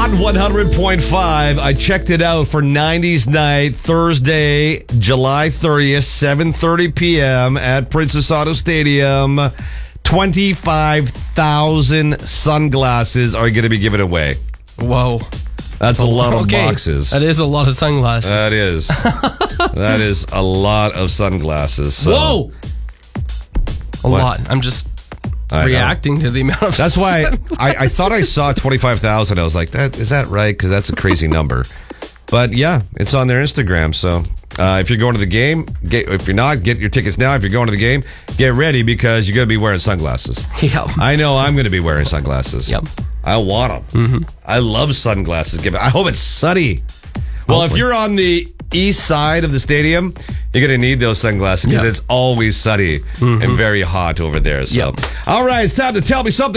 Hot 100.5. I checked it out for 90s night, Thursday, July 30th, 7:30 p.m. at Princess Auto Stadium. 25,000 sunglasses are going to be given away. Whoa. That's a lot of boxes. That is a lot of sunglasses. That is. That is a lot of sunglasses. So. Whoa! A lot. I'm just reacting to the amount of That's why I thought I saw 25,000. I was like, is that right? Because that's a crazy number. But yeah, it's on their Instagram. So if you're going to the game, if you're not, get your tickets now. If you're going to the game, get ready because you're going to be wearing sunglasses. Yep. I know I'm going to be wearing sunglasses. Yep. I want them. Mm-hmm. I love sunglasses. I hope it's sunny. Well, Hopefully. If you're on the east side of the stadium, you're going to need those sunglasses because it's always sunny and very hot over there. So, all right, it's time to tell me something.